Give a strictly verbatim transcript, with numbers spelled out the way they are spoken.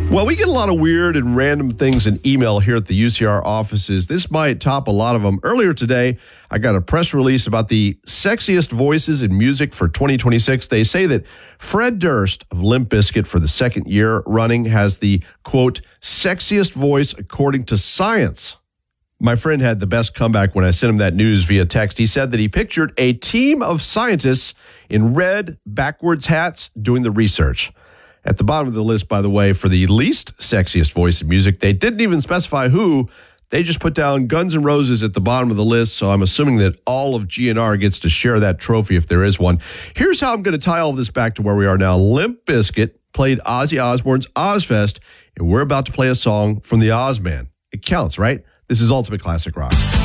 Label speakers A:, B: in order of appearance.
A: Well, we get a lot of weird and random things in email here at the U C R offices. This might top a lot of them. Earlier today, I got a press release about the sexiest voices in music for twenty twenty-six. They say that Fred Durst of Limp Bizkit for the second year running has the, quote, sexiest voice according to science. My friend had the best comeback when I sent him that news via text. He said that he pictured a team of scientists in red backwards hats doing the research. At the bottom of the list, by the way, for the least sexiest voice in music, they didn't even specify who. They just put down Guns N' Roses at the bottom of the list, so I'm assuming that all of G N R gets to share that trophy if there is one. Here's how I'm going to tie all of this back to where we are now. Limp Bizkit played Ozzy Osbourne's Ozfest, and we're about to play a song from the Ozman. It counts, right? This is Ultimate Classic Rock.